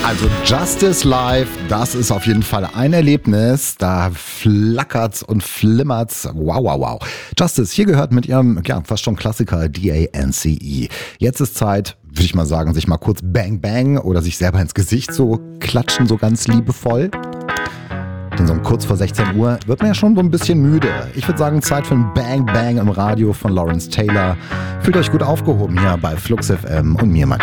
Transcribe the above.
Also Justice Live, das ist auf jeden Fall ein Erlebnis. Da flackert's und flimmert's. Wow, wow, wow. Justice, hier gehört mit ihrem, ja, fast schon Klassiker DANCE. Jetzt ist Zeit, würde ich mal sagen, sich mal kurz Bang Bang oder sich selber ins Gesicht so klatschen, so ganz liebevoll. Denn so kurz vor 16 Uhr wird man ja schon so ein bisschen müde. Ich würde sagen, Zeit für ein Bang Bang im Radio von Lawrence Taylor. Fühlt euch gut aufgehoben hier bei Flux FM und mir, Matthias.